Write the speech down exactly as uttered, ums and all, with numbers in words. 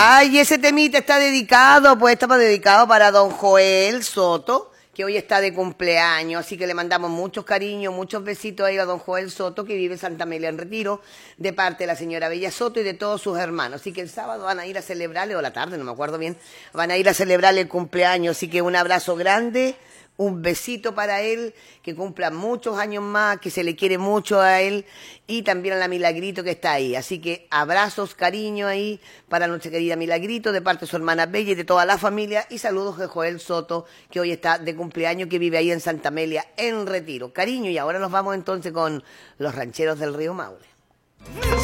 Ay, ese temita está dedicado, pues está dedicado para don Joel Soto, que hoy está de cumpleaños, así que le mandamos muchos cariños, muchos besitos ahí a don Joel Soto, que vive en Santa Amelia en Retiro, de parte de la señora Bella Soto y de todos sus hermanos. Así que el sábado van a ir a celebrarle, o la tarde, no me acuerdo bien, van a ir a celebrarle el cumpleaños, así que un abrazo grande, un besito para él, que cumpla muchos años más, que se le quiere mucho a él, y también a la Milagrito que está ahí. Así que abrazos, cariño ahí para nuestra querida Milagrito, de parte de su hermana Bella y de toda la familia, y saludos de Joel Soto, que hoy está de cumpleaños, que vive ahí en Santa Amelia, en Retiro. Cariño, y ahora nos vamos entonces con los rancheros del río Maule.